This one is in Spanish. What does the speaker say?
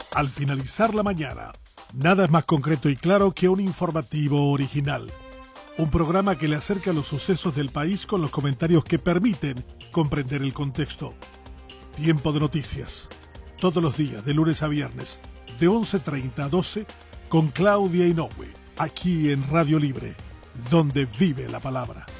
Al finalizar la mañana, nada es más concreto y claro que un informativo original. Un programa que le acerca los sucesos del país con los comentarios que permiten comprender el contexto. Tiempo de noticias. Todos los días, de lunes a viernes, de 11:30 a 12, con Claudia Inoue, aquí en Radio Libre, donde vive la palabra.